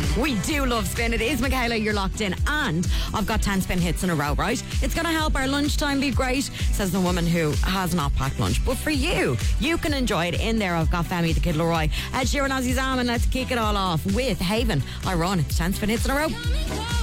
We do love spin. It is Michaela, you're locked in. And I've got 10 spin hits in a row, right? It's going to help our lunchtime be great, says the woman who has not packed lunch. But for you, you can enjoy it. In there, I've got Femi the Kid Leroy, Ed Sheeran, Ozzy Zaman. Let's kick it all off with Haven. I Run. It's 10 spin hits in a row.